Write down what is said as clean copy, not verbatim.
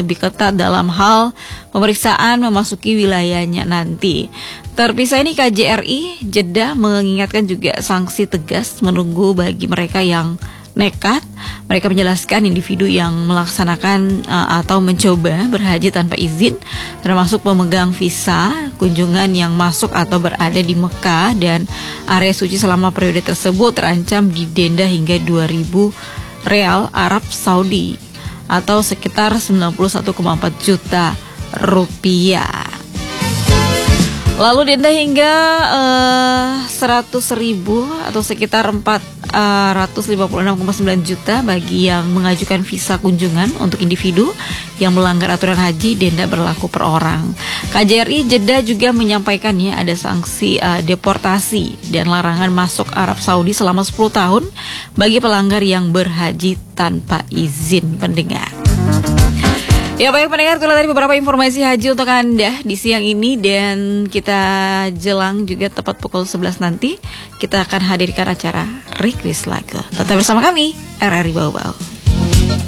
lebih ketat dalam hal pemeriksaan memasuki wilayahnya nanti. Terpisah ini KJRI Jeddah mengingatkan juga sanksi tegas menunggu bagi mereka yang nekat. Mereka menjelaskan individu yang melaksanakan atau mencoba berhaji tanpa izin, termasuk pemegang visa kunjungan yang masuk atau berada di Mekah dan area suci selama periode tersebut terancam didenda hingga 2.000 real Arab Saudi atau sekitar 91,4 juta rupiah. Lalu denda hingga 100.000 atau sekitar 456,9 juta bagi yang mengajukan visa kunjungan untuk individu yang melanggar aturan haji. Denda berlaku per orang. KJRI Jeddah juga menyampaikan ada sanksi deportasi dan larangan masuk Arab Saudi selama 10 tahun bagi pelanggar yang berhaji tanpa izin. Pendengar. Ya baik pendengar, itulah tadi beberapa informasi haji untuk Anda di siang ini, dan kita jelang juga tepat pukul 11 nanti kita akan hadirkan acara Request Lagu. Tetap bersama kami, RRI Bau-Bau.